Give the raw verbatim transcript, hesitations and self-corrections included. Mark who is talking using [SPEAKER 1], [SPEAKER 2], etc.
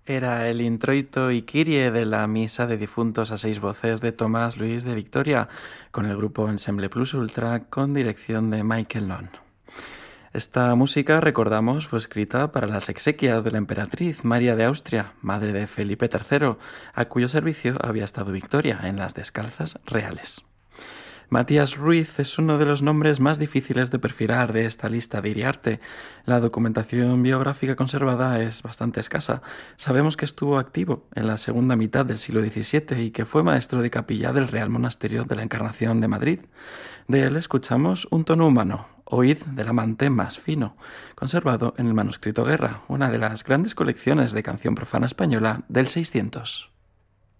[SPEAKER 1] Era el introito y Kyrie de la misa de difuntos a seis voces de Tomás Luis de Victoria, con el grupo Ensemble Plus Ultra con dirección de Michael Long. Esta música, recordamos, fue escrita para las exequias de la emperatriz María de Austria, madre de Felipe tercero, a cuyo servicio había estado Victoria en las descalzas reales. Matías Ruiz es uno de los nombres más difíciles de perfilar de esta lista de Iriarte. La documentación biográfica conservada es bastante escasa. Sabemos que estuvo activo en la segunda mitad del siglo diecisiete y que fue maestro de capilla del Real Monasterio de la Encarnación de Madrid. De él escuchamos Un tono humano, Oíd del amante más fino, conservado en el manuscrito Guerra, una de las grandes colecciones de canción profana española del seiscientos.